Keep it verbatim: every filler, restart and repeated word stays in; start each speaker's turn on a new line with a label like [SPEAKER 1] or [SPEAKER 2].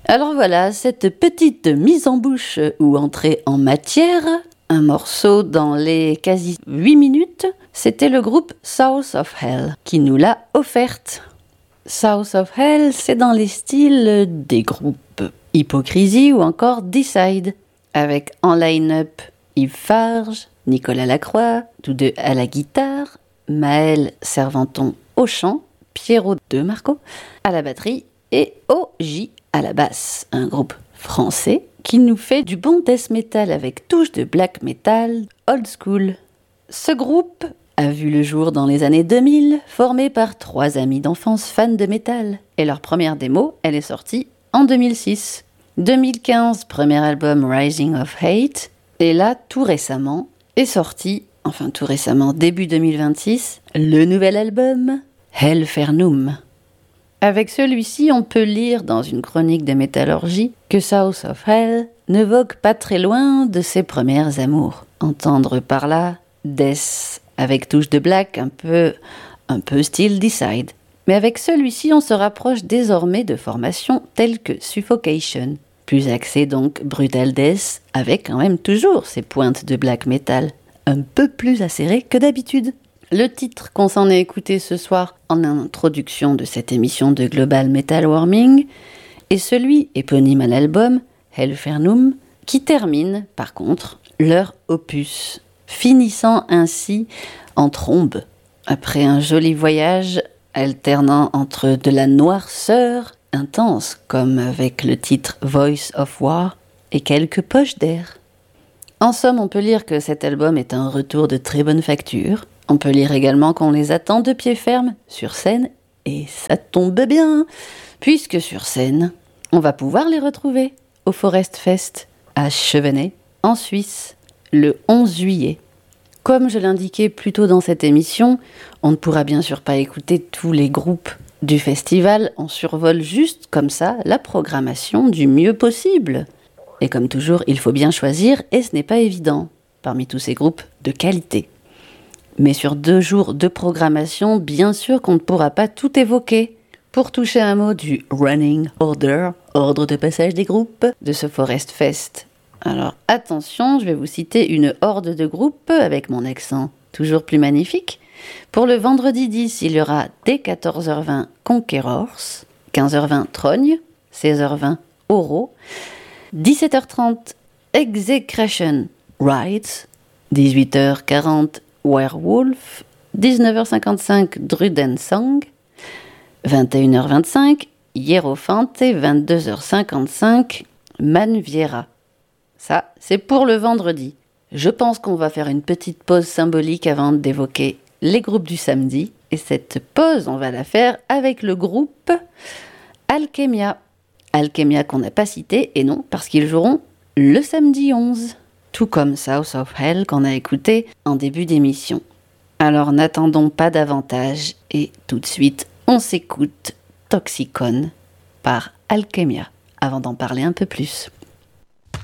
[SPEAKER 1] Alors voilà, cette petite mise en bouche ou entrée en matière, un morceau dans les quasi huit minutes, c'était le groupe South of Hell qui nous l'a offerte. South of Hell, c'est dans les styles des groupes Hypocrisie ou encore Decide, avec en line-up Yves Farge, Nicolas Lacroix, tous deux à la guitare, Maël Serventon au chant, Pierrot de Marco à la batterie et O J à la basse, un groupe français qui nous fait du bon death metal avec touche de black metal old school. Ce groupe a vu le jour dans les années deux mille, formé par trois amis d'enfance fans de métal. Et leur première démo, elle est sortie en deux mille six. deux mille quinze, premier album Rising of Hate. Et là, tout récemment, est sorti, enfin tout récemment, début deux mille vingt-six, le nouvel album Hellfernum. Avec celui-ci, on peut lire dans une chronique de métallurgie que South of Hell ne vogue pas très loin de ses premières amours. Entendre par là death avec touche de black un peu, un peu style Decide. Mais avec celui-ci, on se rapproche désormais de formations telles que Suffocation. Plus axé donc brutal death, avec quand même toujours ses pointes de black metal, un peu plus acérées que d'habitude. Le titre qu'on s'en est écouté ce soir en introduction de cette émission de Global Metal Warming est celui éponyme à l'album, Hellfernum, qui termine, par contre, leur opus, finissant ainsi en trombe, après un joli voyage alternant entre de la noirceur intense, comme avec le titre Voice of War, et quelques poches d'air. En somme, on peut lire que cet album est un retour de très bonne facture. On peut lire également qu'on les attend de pied ferme sur scène, et ça tombe bien, puisque sur scène, on va pouvoir les retrouver au Forest Fest à Chevenay, en Suisse, le onze juillet. Comme je l'indiquais plus tôt dans cette émission, on ne pourra bien sûr pas écouter tous les groupes du festival, on survole juste comme ça la programmation du mieux possible. Et comme toujours, il faut bien choisir, et ce n'est pas évident, parmi tous ces groupes de qualité. Mais sur deux jours de programmation, bien sûr qu'on ne pourra pas tout évoquer. Pour toucher un mot du Running Order, ordre de passage des groupes, de ce Forest Fest. Alors attention, je vais vous citer une horde de groupes avec mon accent toujours plus magnifique. Pour le vendredi dix, il y aura dès quatorze heures vingt Conquerors, quinze heures vingt Trogne, seize heures vingt Oro, dix-sept heures trente Execration Rites, dix-huit heures quarante Werewolf, dix-neuf heures cinquante-cinq Drudensong, vingt et une heures vingt-cinq Hierophante et vingt-deux heures cinquante-cinq Manviera. Ça, c'est pour le vendredi. Je pense qu'on va faire une petite pause symbolique avant d'évoquer les groupes du samedi. Et cette pause, on va la faire avec le groupe Alchemia. Alchemia qu'on n'a pas cité, et non, parce qu'ils joueront le samedi onze. Tout comme South of Hell qu'on a écouté en début d'émission. Alors n'attendons pas davantage, et tout de suite, on s'écoute Toxicon par Alchemia, avant d'en parler un peu plus.